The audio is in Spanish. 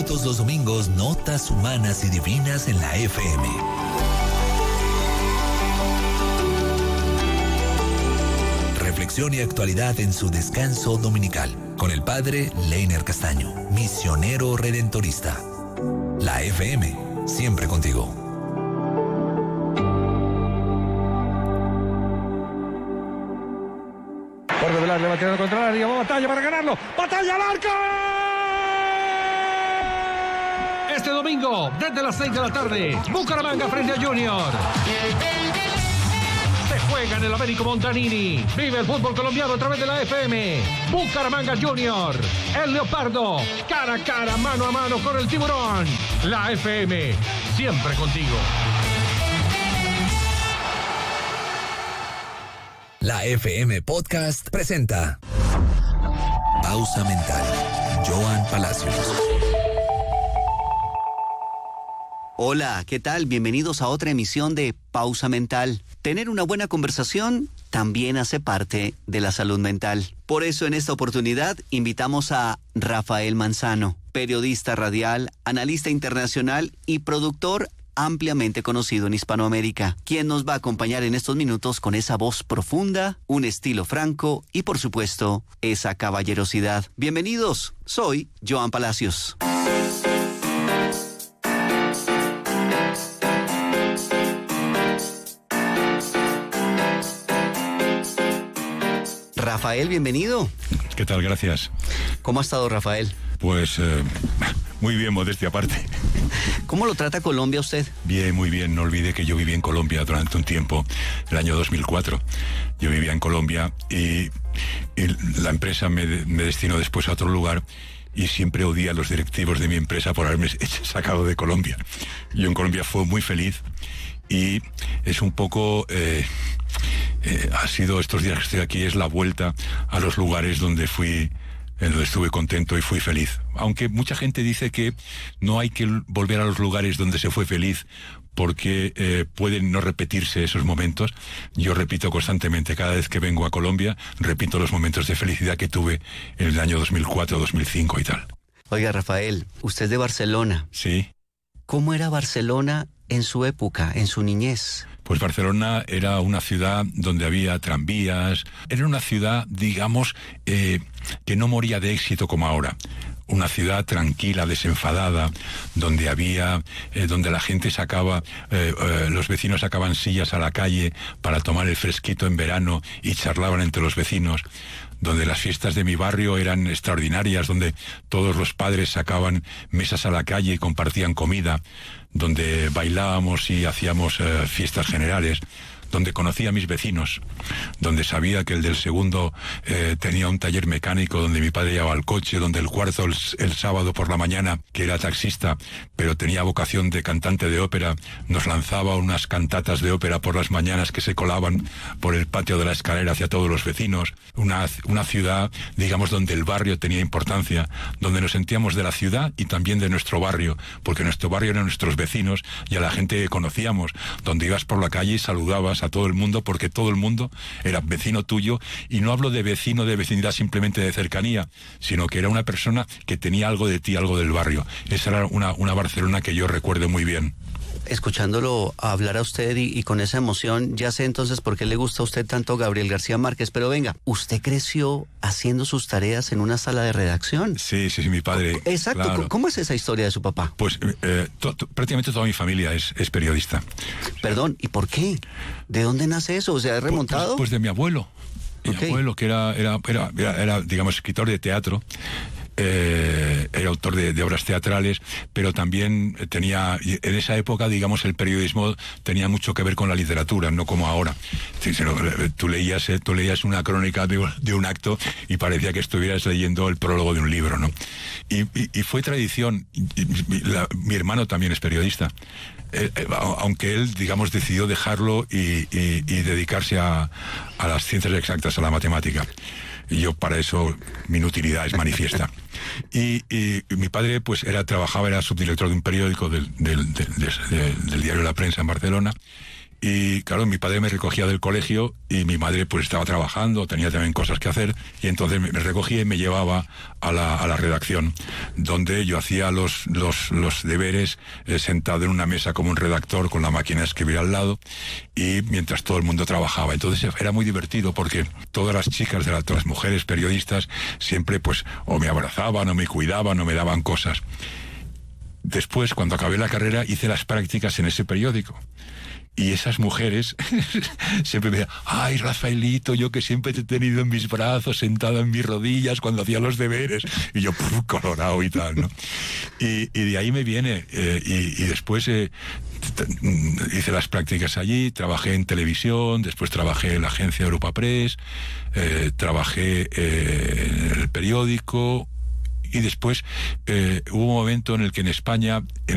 Todos los domingos, notas humanas y divinas en la FM. Reflexión y actualidad en su descanso dominical. Con el padre Leiner Castaño, misionero redentorista. La FM, siempre contigo. Por Velar le va a tirar contra el área, batalla para ganarlo, batalla al arco. Este domingo, desde las 6 de la tarde, Bucaramanga frente a Junior. Se juega en el Américo Montanini. Vive el fútbol colombiano a través de la FM. Bucaramanga Junior. El Leopardo. Cara a cara, mano a mano con el Tiburón. La FM. Siempre contigo. La FM Podcast presenta Pausa Mental. Joan Palacios. Hola, ¿qué tal? Bienvenidos a otra emisión de Pausa Mental. Tener una buena conversación también hace parte de la salud mental. Por eso en esta oportunidad invitamos a Rafael Manzano, periodista radial, analista internacional y productor ampliamente conocido en Hispanoamérica, quien nos va a acompañar en estos minutos con esa voz profunda, un estilo franco y por supuesto, esa caballerosidad. Bienvenidos, soy Joan Palacios. Rafael, bienvenido. ¿Qué tal? Gracias. ¿Cómo ha estado, Rafael? Pues muy bien, modestia aparte. ¿Cómo lo trata Colombia usted? Bien, muy bien. No olvide que yo viví en Colombia durante un tiempo, el año 2004. Yo vivía en Colombia y la empresa me destinó después a otro lugar y siempre odié a los directivos de mi empresa por haberme sacado de Colombia. Yo en Colombia fui muy feliz y es un poco... ha sido estos días que estoy aquí, es la vuelta a los lugares donde donde estuve contento y fui feliz. Aunque mucha gente dice que no hay que volver a los lugares donde se fue feliz porque pueden no repetirse esos momentos. Yo repito constantemente, cada vez que vengo a Colombia, repito los momentos de felicidad que tuve en el año 2004, 2005 y tal. Oiga, Rafael, usted es de Barcelona. Sí. ¿Cómo era Barcelona en su época, en su niñez? Pues Barcelona era una ciudad donde había tranvías, era una ciudad, digamos, que no moría de éxito como ahora. Una ciudad tranquila, desenfadada, donde donde la gente sacaba, los vecinos sacaban sillas a la calle para tomar el fresquito en verano y charlaban entre los vecinos, donde las fiestas de mi barrio eran extraordinarias, donde todos los padres sacaban mesas a la calle y compartían comida, donde bailábamos y hacíamos fiestas generales, donde conocía a mis vecinos, donde sabía que el del segundo tenía un taller mecánico, donde mi padre llevaba el coche, donde el cuarto el sábado por la mañana, que era taxista, pero tenía vocación de cantante de ópera, nos lanzaba unas cantatas de ópera por las mañanas que se colaban por el patio de la escalera hacia todos los vecinos. Una ciudad, digamos, donde el barrio tenía importancia, donde nos sentíamos de la ciudad y también de nuestro barrio, porque nuestro barrio eran nuestros vecinos y a la gente que conocíamos, donde ibas por la calle y saludabas a todo el mundo porque todo el mundo era vecino tuyo, y no hablo de vecino de vecindad simplemente de cercanía, sino que era una persona que tenía algo de ti, algo del barrio. Esa era una Barcelona que yo recuerdo muy bien. Escuchándolo hablar a usted y con esa emoción, ya sé entonces por qué le gusta a usted tanto Gabriel García Márquez. Pero venga, ¿usted creció haciendo sus tareas en una sala de redacción? Sí, mi padre. Exacto, claro. ¿Cómo es esa historia de su papá? Pues prácticamente toda mi familia es periodista. Perdón, ¿y por qué? ¿De dónde nace eso? O sea, ¿es remontado? Pues de mi abuelo. Mi abuelo, que era, digamos, escritor de teatro. Era autor de obras teatrales, pero también tenía, en esa época, digamos, el periodismo tenía mucho que ver con la literatura, no como ahora. Tú leías una crónica de un acto y parecía que estuvieras leyendo el prólogo de un libro, ¿no? Y fue tradición. Mi hermano también es periodista. Aunque él, digamos, decidió dejarlo y dedicarse a las ciencias exactas, a la matemática. Y yo, para eso, mi inutilidad es manifiesta. Y mi padre, pues, era subdirector de un periódico del diario La Prensa en Barcelona. Y claro, mi padre me recogía del colegio y mi madre pues estaba trabajando, tenía también cosas que hacer, y entonces me recogía y me llevaba a la redacción, donde yo hacía los deberes sentado en una mesa como un redactor con la máquina de escribir al lado, y mientras todo el mundo trabajaba. Entonces era muy divertido porque todas las chicas, todas las mujeres periodistas siempre pues o me abrazaban o me cuidaban o me daban cosas. Después, cuando acabé la carrera, hice las prácticas en ese periódico. Y esas mujeres siempre me decían: ay, Rafaelito, yo que siempre te he tenido en mis brazos, sentado en mis rodillas cuando hacía los deberes. Y yo, colorado y tal, ¿no? Y de ahí me viene. Y después hice las prácticas allí, trabajé en televisión, después trabajé en la agencia Europa Press, trabajé en el periódico. Y después hubo un momento en el que en España